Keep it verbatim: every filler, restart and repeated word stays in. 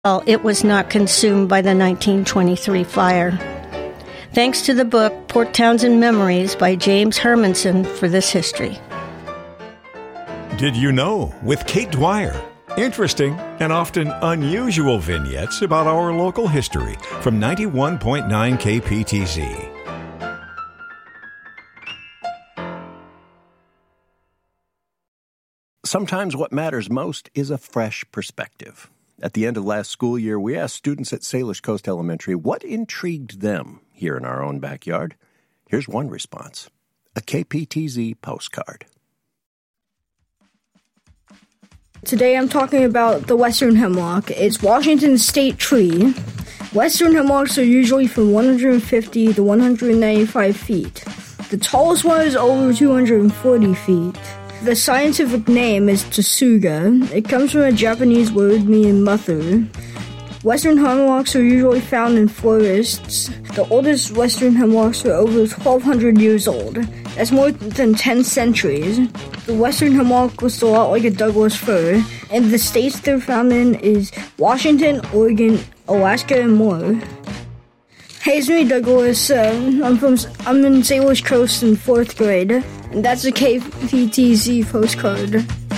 Well, it was not consumed by the nineteen twenty-three fire. Thanks to the book Port Townsend Memories by James Hermanson for this history. Did you know? With Kate Dwyer. Interesting and often unusual vignettes about our local history from ninety-one point nine K P T Z. Sometimes what matters most is a fresh perspective. At the end of last school year, we asked students at Salish Coast Elementary what intrigued them here in our own backyard. Here's one response: a K P T Z postcard. Today I'm talking about the western hemlock. It's Washington's state tree. Western hemlocks are usually from one hundred fifty to one hundred ninety-five feet. The tallest one is over two hundred forty feet. The scientific name is Tsuga. It comes from a Japanese word meaning mother. Western hemlocks are usually found in forests. The oldest western hemlocks are over twelve hundred years old. That's more than ten centuries. The western hemlock looks a lot like a Douglas fir, and the states they're found in is Washington, Oregon, Alaska, and more. Hey, it's me, Douglas. Uh, I'm from I'm in Salish Coast in fourth grade, and that's a K P T Z postcard.